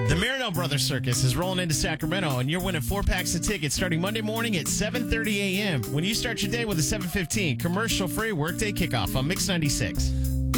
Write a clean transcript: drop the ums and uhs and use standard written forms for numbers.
The Marino Brothers Circus is rolling into Sacramento, and you're winning 4 packs of tickets starting Monday morning at 7:30 a.m. when you start your day with a 7:15 commercial-free workday kickoff on Mix 96.